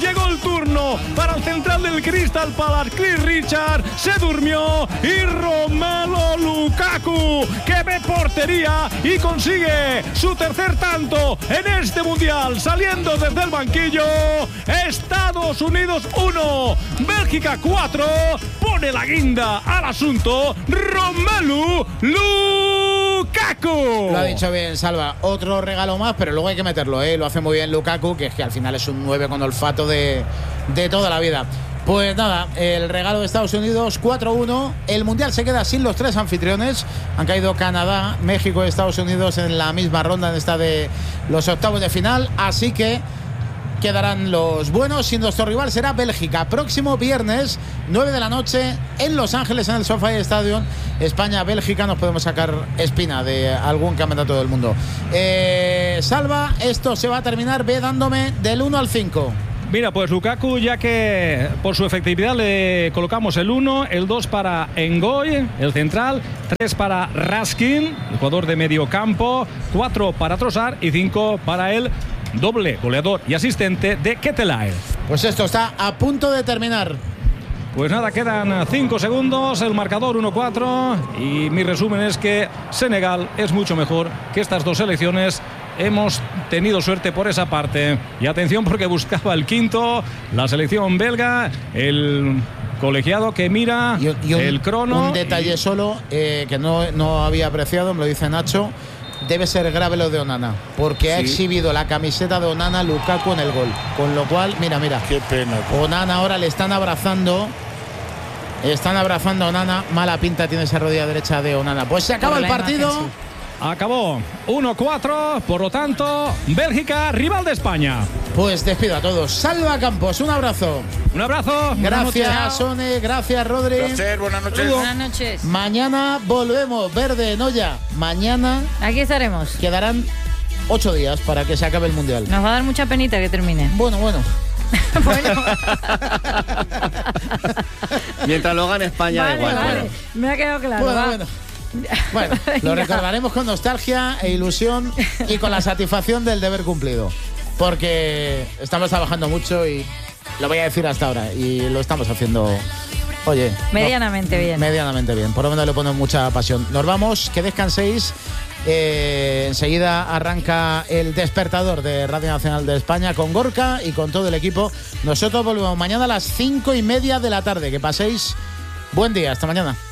Llegó el turno para el central del Crystal Palace, Chris Richard. Se durmió y Romelu Lukaku, que ve portería y consigue su tercer tanto en este mundial, saliendo desde el banquillo. Estados Unidos 1, Bélgica 4. Pone la guinda al asunto Romelu Lukaku. Lo ha dicho bien, Salva. Otro regalo más, pero luego hay que meterlo, Lo hace muy bien Lukaku, que es que al final es un 9 con olfato de toda la vida. Pues nada, el regalo de Estados Unidos 4-1. El mundial se queda sin los 3 anfitriones. Han caído Canadá, México y Estados Unidos en la misma ronda, en esta de los octavos de final. Así que quedarán los buenos y nuestro rival será Bélgica. Próximo viernes, 9 de la noche, en Los Ángeles, en el SoFi Stadium. España-Bélgica, nos podemos sacar espina de algún campeonato del mundo. Salva, esto se va a terminar dándome del 1 al 5. Mira, pues Lukaku, ya que por su efectividad le colocamos el 1, el 2 para Ngoy, el central, 3 para Raskin, el jugador de medio campo, 4 para Trossard y 5 para el doble goleador y asistente de Ketelaere. Pues esto está a punto de terminar. Pues nada, quedan 5 segundos, el marcador 1-4 y mi resumen es que Senegal es mucho mejor que estas dos selecciones. Hemos tenido suerte por esa parte. Y atención, porque buscaba el quinto la selección belga, el colegiado que mira el crono. Un detalle solo que no había apreciado, me lo dice Nacho. Debe ser grave lo de Onana, porque ha exhibido la camiseta de Onana Lukaku en el gol. Con lo cual, mira. Qué pena. Onana ahora le están abrazando. Están abrazando a Onana. Mala pinta tiene esa rodilla derecha de Onana. Pues se acaba el partido. Acabó 1-4, por lo tanto, Bélgica, rival de España. Pues despido a todos. Salva Campos, un abrazo. Un abrazo. Gracias, Sone. Gracias, Rodri. Placer, buenas noches. Buenas noches. Mañana volvemos. Verde, Noya. Mañana aquí estaremos. Quedarán 8 días para que se acabe el Mundial. Nos va a dar mucha penita que termine. Bueno. Bueno. Mientras lo gane España, vale, igual. Vale. Me ha quedado claro. Bueno, lo recordaremos con nostalgia e ilusión y con la satisfacción del deber cumplido. Porque estamos trabajando mucho y lo voy a decir hasta ahora. Y lo estamos haciendo, medianamente bien. Medianamente bien. Por lo menos le ponemos mucha pasión. Nos vamos, que descanséis. Enseguida arranca el despertador de Radio Nacional de España con Gorka y con todo el equipo. Nosotros volvemos mañana a las 5:30 de la tarde. Que paséis buen día. Hasta mañana.